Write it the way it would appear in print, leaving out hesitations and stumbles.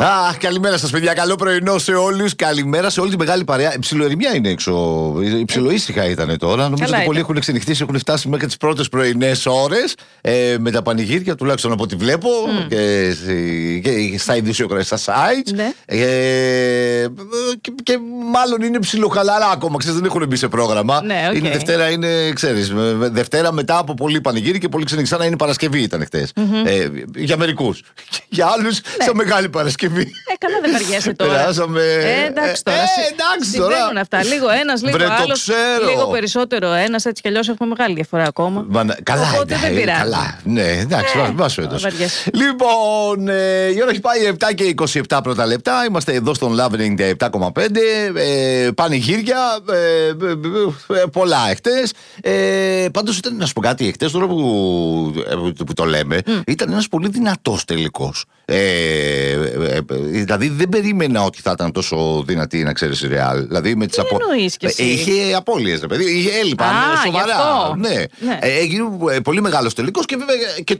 Αχ, καλημέρα σας, παιδιά. Καλό πρωινό σε όλους. Καλημέρα σε όλη τη μεγάλη παρέα. Ψιλοερημιά είναι έξω. Ψιλοήσυχα ήταν τώρα. Νομίζω ότι πολλοί έχουν ξενυχτήσει, έχουν φτάσει μέχρι τις πρώτες πρωινές ώρες με τα πανηγύρια, τουλάχιστον από ό,τι βλέπω. Και στα ειδησιογραφικά sites. Και μάλλον είναι ψιλοχαλαρά ακόμα. Ξέρεις, δεν έχουν μπει σε πρόγραμμα. Είναι Δευτέρα, είναι, ξέρεις, Δευτέρα μετά από πολύ πανηγύρι και πολύ ξενυχτά να είναι Παρασκευή ήταν χτες. Για μερικούς. Για άλλους, σε μεγάλη Παρασκευή. Καλά, δεν βαριέσαι τώρα. Περάσαμε. Εντάξει τώρα. Συμβαίνουν αυτά. Λίγο ένας, λίγο άλλος. Λίγο περισσότερο ένας, έτσι κι αλλιώς έχουμε μεγάλη διαφορά ακόμα. Καλά, οπότε δεν πειράζει. Καλά. Ναι, εντάξει, βάσου έντος. Λοιπόν, η ώρα έχει πάει 7 και 27 πρώτα λεπτά. Είμαστε εδώ στον Lovering 7,5. Πανηγύρια. Πολλά εχθές. Πάντως ήταν, να σου πω κάτι, εχθές τώρα που το λέμε, ήταν ένας πολύ δυνατός τελικός. Δηλαδή δεν περίμενα ότι θα ήταν τόσο δυνατή, να ξέρεις, η Real. Δηλαδή με τις είχε απώλειες, ρε παιδί. Έλειπαν σοβαρά. Ναι. Έγινε πολύ μεγάλος τελικός και βέβαια και